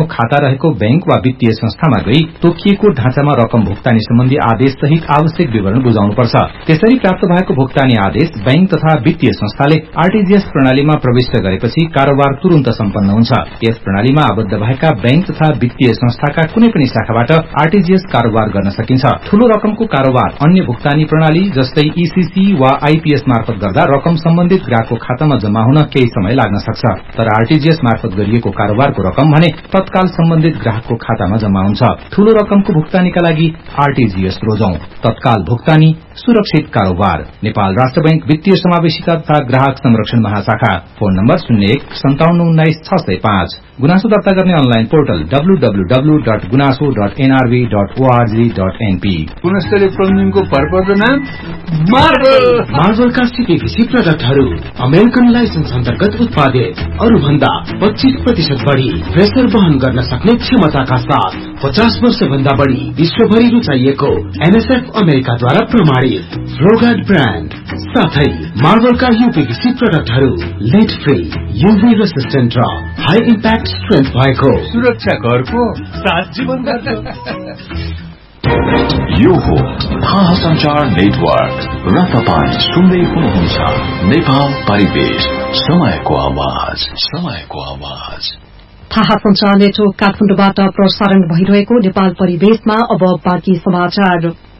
खाता रहेको बैंक वा वित्तीय संस्थामा गई तोकिएको ढाँचामा रकम भुक्तानी सम्बन्धी आदेश सहित आवश्यक विवरण बुझाउनुपर्छ। त्यसरी प्राप्त भएको भुक्तानी आदेश बैंक तथा वित्तीय संस्थाले आरटीजीएस प्रणालीमा प्रविष्ट गरेपछि कारोबार तुरन्त सम्पन्न हुन्छ। यस प्रणालीमा आबद्ध भएका बैंक तथा वित्तीय संस्थाका कुनै पनि शाखाबाट आरटीजीएस कारोबार गर्न सकिन्छ। ठूलो रकमको कारोबार अन्य भुक्तानी प्रणाली जस्तै ईसीसी वा आईपीएस मार्फत गर्दा रकम सम्बन्धित ग्राहकको खातामा जम्मा हुन केही समय लाग्न सक्छ। तर आरटीजीएस मार्फत गरिएको कारोबारको रकम भने तत्काल सम्बन्धित ग्राहकको खातामा जम्मा हुन्छ। ठूलो रकमको भुक्तानीका लागि आरटीजीएस रोजौं। तत्काल भुक्तानी, सुरक्षित कारोबार। नेपाल राष्ट्र बैंक वित्तीय समावेशिता तथा ग्राहक संरक्षण महाशाखा। फोन नम्बर 015719 गुनासो दर्ता गर्ने अनलाइन पोर्टल www.gunaso.nrv.org.np। गुणस्तरीय प्लम्बिङको भरपर्दो नाम मार्बलका सीपीभीसी प्रडक्टहरू अमेरिकन लाइसेन्स अन्तर्गत उत्पादित, अरू भन्दा 25% बढ़ी प्रेसर वहन गर्न सक्ने क्षमताका साथ 50 वर्ष भन्दा बढ़ी विश्वभरि रुचाइएको एनएसएफ अमेरिकाद्वारा प्रमाणित फ्लोगार्ड ब्रान्ड साथै मार्बलका यूपीभीसी प्रडक्टहरू लेड फ्री, यूभी रेसिस्टेन्ट र हाई इम्प्याक्ट स्ट्रेन्थ भएको सुरक्षा घरको साथ जीवन गर्छ। यो हो थाहा संचार नेटवर्क र तपाईं सुन्दै हुनुहुन्छ नेपाल परिवेश, समयको आवाज, समयको आवाज। थाहा संचार नेटवर्क काठमाडौँबाट प्रसारण भइरहेको नेपाल परिवेशमा अब बाँकी समाचार।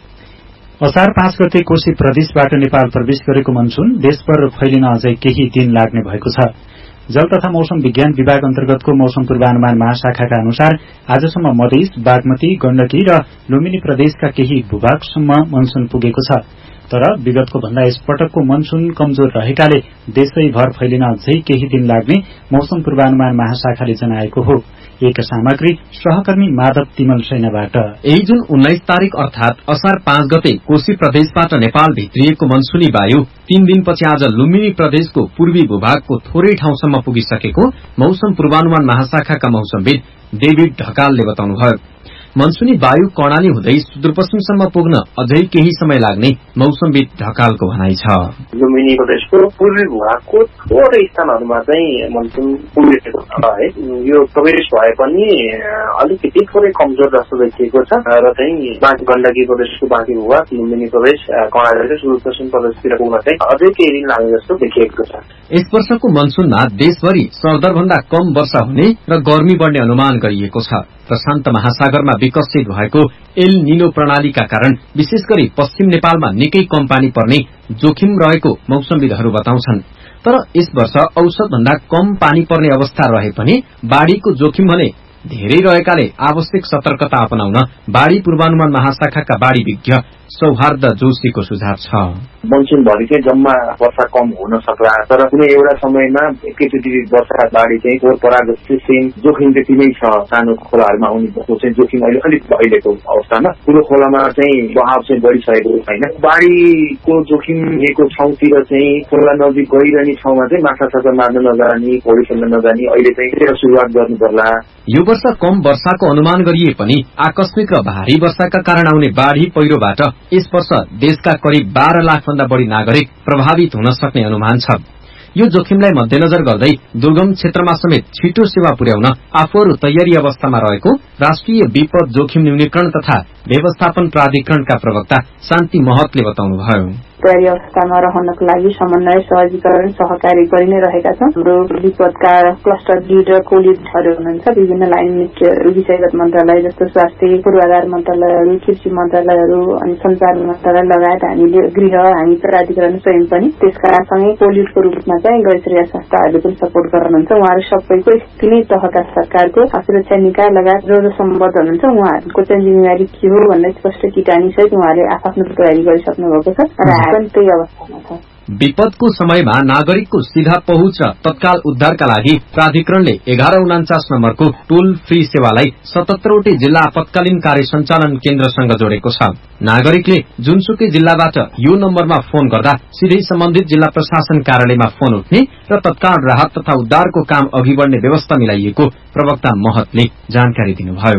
असार 5 गते कोशी प्रदेशबाट नेपाल प्रवेश गरेको मनसून देशभर फैलिन अझै केही दिन लाग्ने भएको छ। जल तथा मौसम विज्ञान विभाग अन्तर्गतको मौसम पूर्वानुमान महाशाखाका अनुसार आजसम्म मधेस, बागमती, गण्डकी र लुम्बिनी प्रदेशका केही भूभागसम्म मनसून पुगेको छ। तर विगतको भन्दा यसपटकको मनसून कमजोर रहेकाले देशैभर फैलिन अझै केही दिन लाग्ने मौसम पूर्वानुमान महाशाखाले जनाएको हो। एक सामग्री सहकर्मी माधव तिमल सेनाबाट। यही जुन 19 तारिक अर्थात असार 5 गते कोशी प्रदेशबाट नेपाल भित्रिएको मनसूनी वायु 3 दिनपछि आज लुम्बिनी प्रदेशको पूर्वी भूभागको थोरै ठाउँसम्म पुगिसकेको मौसम पूर्वानुमान महाशाखाका मौसमविद डेभिड ढकालले बताउनुभयो। मनसूनी वायु कर्णाली हुँदै सुदूरपश्चिमसम्म पुग्न अझै केही समय लाग्ने मौसमविद ढकालको भनाइ छ। लुम्बिनी प्रदेशको पूर्वी भूभागको थोरै स्थानहरूमा चाहिँ मनसून पुगेको छ है। यो प्रवेश भए पनि अलिकति थोरै कमजोर जस्तो देखिएको छ र चाहिँ बाँकी गण्डकी प्रदेशको बाँकी भूभाग, लुम्बिनी प्रदेश, कर्णाली र सुदूरपश्चिम प्रदेशतिर पुग्न चाहिँ अझै केही दिन लाग्ने जस्तो देखिएको छ। यस वर्षको मनसूनमा देशभरि सरदरभन्दा कम वर्षा हुने र गर्मी बढ्ने अनुमान गरिएको छ। प्रशान्त महासागरमा विकसित भएको एल निनो प्रणालीका कारण विशेष गरी पश्चिम नेपालमा निकै कम पानी पर्ने जोखिम रहेको मौसमविदहरू बताउँछन्। तर यस वर्ष औसत भन्दा कम पानी पर्ने अवस्था रहे पनि बाढ़ीको जोखिम भने धेरै रहेकाले आवश्यक सतर्कता अपनाउन बाढ़ी पूर्वानुमान महाशाखाका बाढ़ी विज्ञ सौहार्द जोशीको सुझाव छ। मनसूनभरि चाहिँ जम्मा वर्षा कम हुन सक्ला, तर कुनै एउटा समयमा एकैचोटि वर्षा बाढ़ी चाहिँ पोहोरपरागत सिस्टम जोखिम त्यति नै छ। सानो खोलाहरूमा आउने चाहिँ जोखिम अलिक अहिलेको अवस्थामा, ठुलो खोलामा चाहिँ बहाव चाहिँ बढिसकेको छैन। बाढ़ीको जोखिम लिएको ठाउँतिर चाहिँ खोला नजिक गइरहने ठाउँमा चाहिँ माछा मार्न नजाने, पौडी खेल्न नजाने अहिले चाहिँ सुरुवात गर्नु पर्ला। यो वर्ष कम वर्षाको अनुमान गरिए पनि आकस्मिक र भारी वर्षाका कारण आउने बाढ़ी पहिरोबाट यस वर्ष देशका करिब 12 लाख भन्दा बढ़ी नागरिक प्रभावित हुन सक्ने अनुमान छ। यो जोखिमलाई मध्यनजर गर्दै दुर्गम क्षेत्रमा समेत छिटो सेवा पुर्याउन आफूहरू तयारी अवस्थामा रहेको राष्ट्रिय विपद जोखिम न्यूनीकरण तथा व्यवस्थापन प्राधिकरणका प्रवक्ता शान्ति महतले बताउनुभयो। तयारी अवस्थामा रहनको लागि समन्वय, सहजीकरण, सहकारी गरि नै रहेका छौं। हाम्रो विपदका क्लस्टर लिड र कोलिडहरू हुनुहुन्छ। विभिन्न लाइन मिनिस्ट्रीहरू, विषयगत मन्त्रालय जस्तो स्वास्थ्य, पूर्वाधार मन्त्रालयहरू, कृषि मन्त्रालयहरू अनि संचार मन्त्रालय लगायत हामीले गृह, हामी प्राधिकरण स्वयं पनि त्यसका सँगै कोलिडको रूपमा चाहिँ गैर सरकारी संस्थाहरूले पनि सपोर्ट गर्नुहुन्छ। उहाँहरू सबैको तिनै तहका सरकारको सुरक्षा निकाय लगायत जो सम्बद्ध हुनुहुन्छ उहाँहरूको चाहिँ जिम्मेवारी के हो भन्ने स्पष्ट टिटानी सहित उहाँहरूले आफ्नो तयारी गरिसक्नु भएको छ र पनि त्यही अवस्थामा छ। विपदको समयमा नागरिकको सीधा पहुँच र तत्काल उद्धारका लागि प्राधिकरणले 1149 नम्बरको टोल फ्री सेवालाई 77वटै जिल्ला आपतकालीन कार्य सञ्चालन केन्द्रसँग जोडेको छ। नागरिकले जुनसुकै जिल्लाबाट यो नम्बरमा फोन गर्दा सिधै सम्बन्धित जिल्ला प्रशासन कार्यालयमा फोन उठ्ने र तत्काल राहत तथा उद्धारको काम अघि बढ्ने व्यवस्था मिलाइएको प्रवक्ता महतले जानकारी दिनुभयो।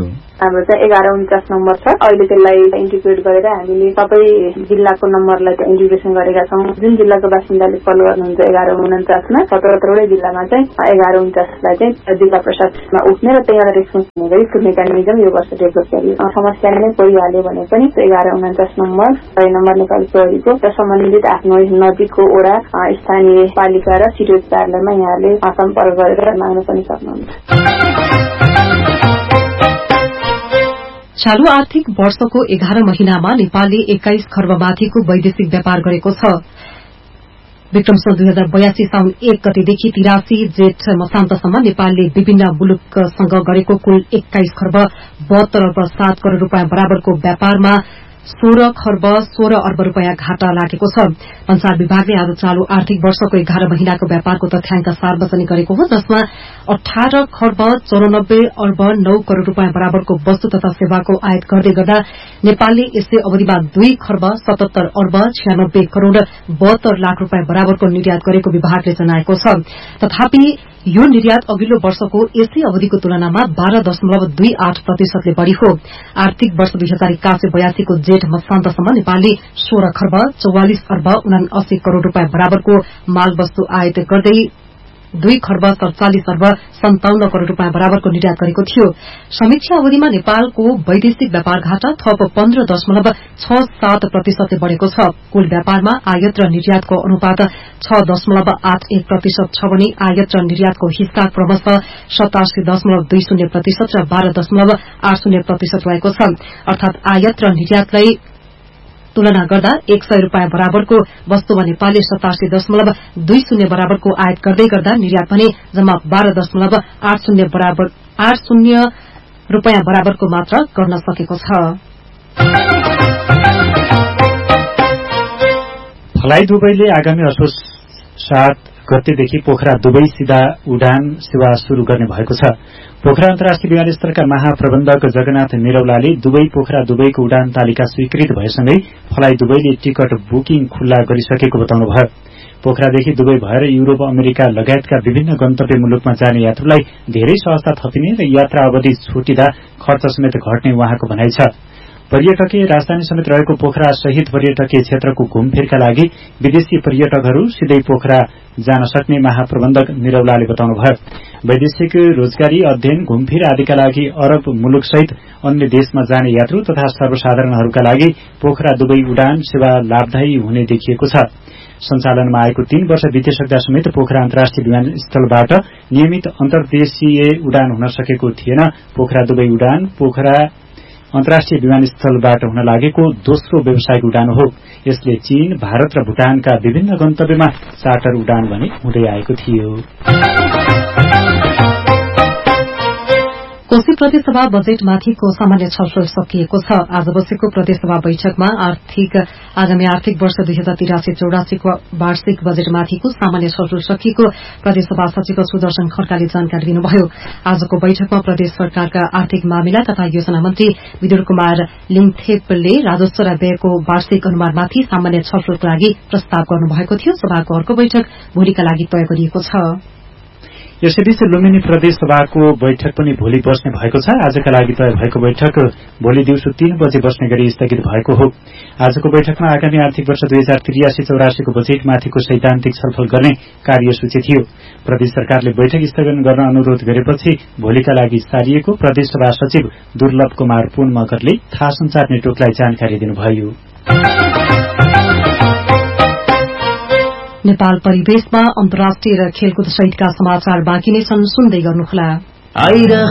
हाम्रो चाहिँ 1149 नम्बर छ। अहिले त्यसलाई इन्टिग्रेट गरेर हामीले सबै जिल्लाको नम्बरलाई चाहिँ इन्टिग्रेसन गरेका छौँ। जुन जिल्लाको बासिन्दाले कल गर्नुहुन्छ 1149 मा 17वटै जिल्लामा चाहिँ 1149 लाई चाहिँ जिल्ला प्रशासनमा उठ्ने र त्यहीँबाट रेस्पोन्स हुने गरी त्यो मेकानिजम यो वर्ष डेभलप गरियो। समस्या नै परिहाल्यो भने पनि 1149 नम्बर नेपाली प्रहरीको र सम्बन्धित आफ्नो नजिकको वडा स्थानीय पालिका र सिटी कार्यालयमा यहाँले सम्पर्क गरेर माग्न पनि सक्नुहुन्छ। चालू आर्थिक वर्षको 11 महिनामा नेपालले 21 खर्ब माथिको वैदेशिक व्यापार गरेको छ। विक्रम सम्वत 2082 साउन 1 गतेदेखि 83 जेठ मसान्तसम्म नेपालले विभिन्न मुलुकसँग गरेको कुल 21 खर्ब 72 अर्ब 7 करोड़ रूपियाँ बराबरको व्यापारमा 16 खर्ब 16 अर्ब रूपियाँ घाटा लागेको छ। संचार विभागले आज चालू आर्थिक वर्षको 11 महिनाको व्यापारको तथ्याङ्क सार्वजनिक गरेको हो, जसमा 18 खर्ब 94 अर्ब 9 करोड़ रूपियाँ बराबरको वस्तु तथा सेवाको आयात गर्दै गर्दा नेपालले यसै अवधिमा 2 खर्ब 77 अर्ब 96 करोड़ 72 लाख रूपियाँ बराबरको निर्यात गरेको विभागले जनाएको छ। तथापि यो निर्यात अघिल्लो वर्षको यसै अवधिको तुलनामा 12.28% बढ़ी हो। आर्थिक वर्ष 2081-82 को जेठ मसान्तसम्म नेपालले 16 खर्ब 44 अर्ब 79 करोड़ रूपियाँ बराबरको माल वस्तु आयात गर्दै 2 खर्ब 47 अर्ब 57 करोड़ रूपियाँ बराबरको निर्यात गरेको थियो। समीक्षा अवधिमा नेपालको वैदेशिक व्यापार घाटा थप 15.67% बढ़ेको छ। कुल व्यापारमा आयात र निर्यातको अनुपात 6.81% छ भने आयात र निर्यातको हिस्सा क्रमशः 87.20% र 12.80% रहेको छ। अर्थात आयात र निर्यातलाई तुलना गर्दा 100 रूपियाँ बराबरको वस्तुमा नेपालले 87.20 बराबरको आयात गर्दै गर्दा निर्यात भने जम्मा 12.80 रूपियाँ बराबरको मात्र गर्न सकेको छ। फ्लाइ दुबईले आगामी असोज 7 गतेदेखि पोखरा दुबई सीधा उडान सेवा शुरू गर्ने भएको छ। पोखरा अन्तर्राष्ट्रिय विमानस्थलका महाप्रबन्धक जगन्नाथ निरौलाले दुबई पोखरा दुबईको उडान तालिका स्वीकृत भएसँगै फ्लाइ दुबईले टिकट बुकिङ खुल्ला गरिसकेको बताउनुभयो। पोखरादेखि दुबई भएर युरोप, अमेरिका लगायतका विभिन्न गन्तव्य मुलुकमा जाने यात्रुलाई धेरै सहजता थपिने र यात्रा अवधि छुटिँदा खर्च समेत घट्ने उहाँको भनाइ छ। पर्यटकीय राजधानी समेत रहेको पोखरा सहित पर्यटकीय क्षेत्रको घुमफिरका लागि विदेशी पर्यटकहरू सिधै पोखरा जान सक्ने महाप्रबन्धक निरौलाले बताउनुभयो। वैदेशिक रोजगारी, अध्ययन, घुमफिर आदिका लागि अरब मुलुकसहित अन्य देशमा जाने यात्रु तथा सर्वसाधारणहरूका लागि पोखरा दुबई उडान सेवा लाभदायी हुने देखिएको छ। सञ्चालनमा आएको 3 वर्ष बितिसक्दा समेत पोखरा अन्तर्राष्ट्रिय विमानस्थलबाट नियमित अन्तर्देशीय उडान हुन सकेको थिएन। पोखरा दुबई उडान पोखरा अन्तर्राष्ट्रिय विमानस्थलबाट हुन लागेको दोस्रो व्यावसायिक उडान हो। यसले चीन, भारत र भूटानका विभिन्न गन्तव्यमा चार्टर उडान भने हुँदै आएको थियो। कोशी प्रदेशसभा बजेटमाथिको सामान्य छलफल सकिएको छ। आज बसेको प्रदेशसभा बैठकमा आगामी आर्थिक वर्ष 2083-84 को वार्षिक बजेटमाथिको सामान्य छलफल सकिएको प्रदेशसभा सचिव सुदर्शन खड्काले जानकारी दिनुभयो। आजको बैठकमा प्रदेश सरकारका आर्थिक मामिला तथा योजना मन्त्री विदुर कुमार लिङथेपले राजस्व र व्ययको वार्षिक अनुमानमाथि सामान्य छलफलको लागि प्रस्ताव गर्नुभएको थियो। सभाको अर्को बैठक भोलिका लागि तय गरिएको छ। यसैबीच लुम्बिनी प्रदेश सभाको बैठक पनि भोलि बस्ने भएको छ। आजका लागि तय भएको बैठक भोलि दिउँसो 3 बजे बस्ने गरी स्थगित भएको हो। आजको बैठकमा आगामी आर्थिक वर्ष 2083-84 को बजेटमाथिको सैद्धान्तिक छलफल गर्ने कार्यसूची थियो। प्रदेश सरकारले बैठक स्थगन गर्न अनुरोध गरेपछि भोलिका लागि सारिएको प्रदेश सभा सचिव दुर्लभ कुमार पुन मगरले थाहा संचार नेटवर्कलाई जानकारी दिनुभयो। नेपाल परिवेशमा अन्तर्राष्ट्रिय र खेलकुद सहितका समाचार बाँकी नै छन्, सुन्दै गर्नुहोला। आइरह